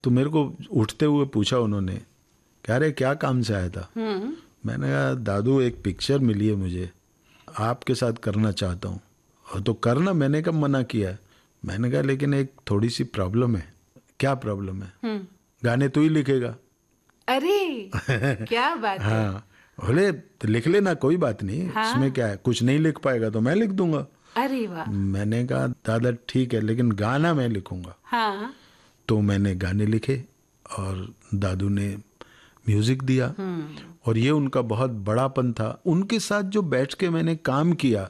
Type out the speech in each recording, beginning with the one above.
तो मेरे को उठते हुए पूछा उन्होंने, कह रहे क्या काम से आया था? मैंने कहा दादू एक पिक्चर मिली है मुझे, आपके साथ करना चाहता हूँ। और तो करना, मैंने कब मना किया है? मैंने कहा लेकिन एक थोड़ी सी प्रॉब्लम है। क्या प्रॉब्लम है? गाने तू ही लिखेगा। अरे क्या बात है। हाँ, बोले तो लिख लेना, कोई बात नहीं। हाँ? इसमें क्या है, कुछ नहीं लिख पाएगा तो मैं लिख दूंगा। अरे वाह। मैंने कहा दादा ठीक है, लेकिन गाना मैं लिखूंगा। हाँ। तो मैंने गाने लिखे और दादू ने म्यूजिक दिया। और ये उनका बहुत बड़ापन था। उनके साथ जो बैठ के मैंने काम किया,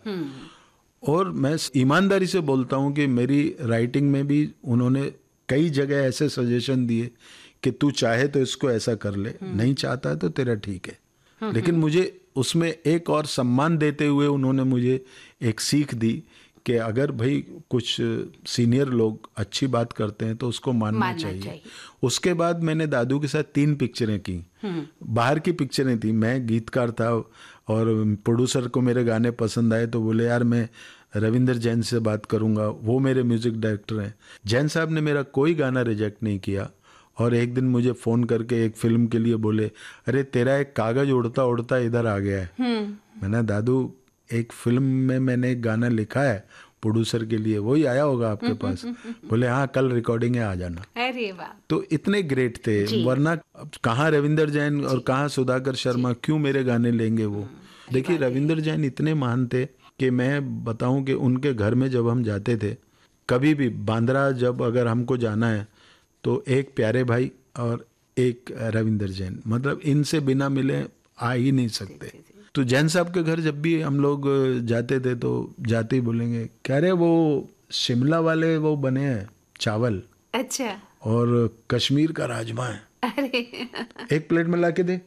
और मैं ईमानदारी से बोलता हूँ कि मेरी राइटिंग में भी उन्होंने कई जगह ऐसे सजेशन दिए कि तू चाहे तो इसको ऐसा कर ले, नहीं चाहता है तो तेरा ठीक है। लेकिन मुझे उसमें एक और सम्मान देते हुए उन्होंने मुझे एक सीख दी कि अगर भाई कुछ सीनियर लोग अच्छी बात करते हैं तो उसको मानना चाहिए। उसके बाद मैंने दादू के साथ 3 पिक्चरें की। बाहर की पिक्चरें थी, मैं गीतकार था और प्रोड्यूसर को मेरे गाने पसंद आए तो बोले यार मैं रविंदर जैन से बात करूंगा, वो मेरे म्यूजिक डायरेक्टर हैं। जैन साहब ने मेरा कोई गाना रिजेक्ट नहीं किया। और एक दिन मुझे फ़ोन करके एक फिल्म के लिए बोले, अरे तेरा एक कागज उड़ता उड़ता इधर आ गया है। मैंने दादू एक फिल्म में मैंने एक गाना लिखा है प्रोड्यूसर के लिए, वही आया होगा आपके पास? बोले हाँ कल रिकॉर्डिंग है, आ जाना। अरे वाह। तो इतने ग्रेट थे, वरना कहाँ रविंदर जैन और कहाँ सुधाकर शर्मा, क्यों मेरे गाने लेंगे वो? देखिए रविंदर जैन इतने महान थे कि मैं बताऊं कि उनके घर में जब हम जाते थे, कभी भी बांद्रा जब अगर हमको जाना है तो एक प्यारे भाई और एक रविंदर जैन, मतलब इनसे बिना मिले आ ही नहीं सकते। तो जैन साहब के घर जब भी हम लोग जाते थे तो जाते ही बोलेंगे, कह रहे वो शिमला वाले वो बने हैं चावल, अच्छा, और कश्मीर का राजमा है, अरे एक प्लेट में ला के दे।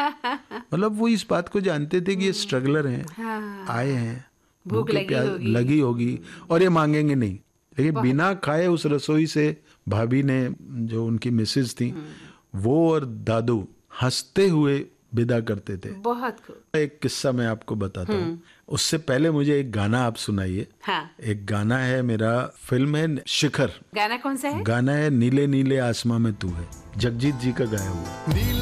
मतलब वो इस बात को जानते थे कि ये स्ट्रगलर हैं, हाँ, आए हैं, भूख लगी होगी और ये मांगेंगे नहीं। लेकिन बिना खाए उस रसोई से भाभी ने, जो उनकी मिसेज थी, वो और दादू हंसते हुए विदा करते थे। बहुत खूब। एक किस्सा मैं आपको बताता हूँ। उससे पहले मुझे एक गाना आप सुनाइए। हाँ। एक गाना है मेरा, फिल्म है शिखर। गाना कौन सा है? गाना है नीले नीले आसमां में तू है, जगजीत जी का गाया हुआ।